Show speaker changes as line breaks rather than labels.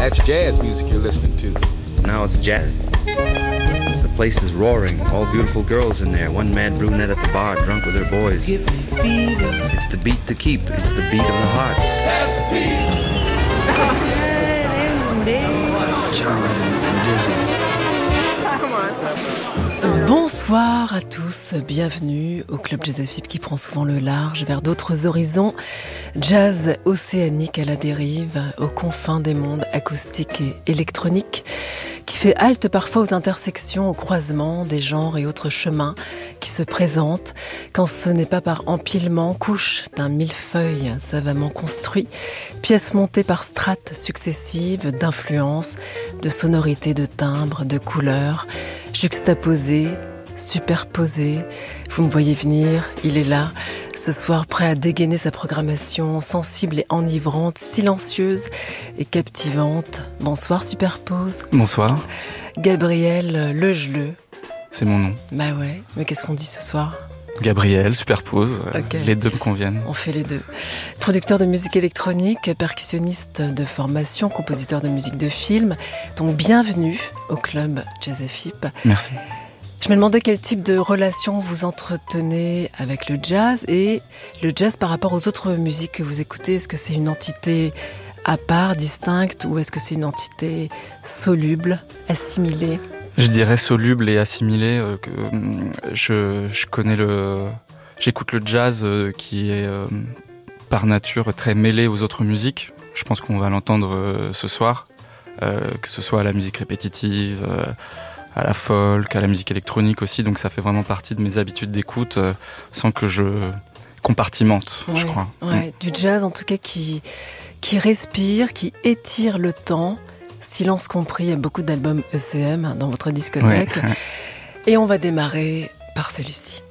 That's jazz music you're listening to.
Now it's jazz. The place is roaring. All beautiful girls in there. One mad brunette at the bar, drunk with her boys.
Give me fever.
It's the beat to keep. It's the beat of the heart.
That's the beat.
Bonsoir à tous, bienvenue au Club Jazz AFIP qui prend souvent le large vers d'autres horizons. Jazz océanique à la dérive, aux confins des mondes acoustiques et électroniques, qui fait halte parfois aux intersections, aux croisements des genres et autres chemins qui se présentent quand ce n'est pas par empilement, couche d'un millefeuille savamment construit, pièces montées par strates successives d'influences, de sonorités, de timbres, de couleurs, juxtaposées, superposées. Vous me voyez venir, il est là, ce soir prêt à dégainer sa programmation sensible et enivrante, silencieuse et captivante. Bonsoir Superpose.
Bonsoir.
Gabriel Legeleux.
C'est mon nom.
Bah ouais, mais qu'est-ce qu'on dit ce soir ?
Gabriel, Superpose,
Okay.
Les deux me conviennent.
On fait les deux. Producteur de musique électronique, percussionniste de formation, compositeur de musique de film. Donc bienvenue au Club Jazz AFIP.
Merci.
Je me demandais quel type de relation vous entretenez avec le jazz et le jazz par rapport aux autres musiques que vous écoutez. Est-ce que c'est une entité à part, distincte, ou est-ce que c'est une entité soluble, assimilée ?
Je dirais soluble et assimilé. Je connais j'écoute le jazz qui est par nature très mêlé aux autres musiques. Je pense qu'on va l'entendre ce soir, que ce soit à la musique répétitive, à la folk, à la musique électronique aussi. Donc ça fait vraiment partie de mes habitudes d'écoute sans que je compartimente,
Ouais,
je crois.
Ouais, du jazz en tout cas qui respire, qui étire le temps. Silence compris, il y a beaucoup d'albums ECM dans votre discothèque.
Ouais.
Et on va démarrer par celui-ci.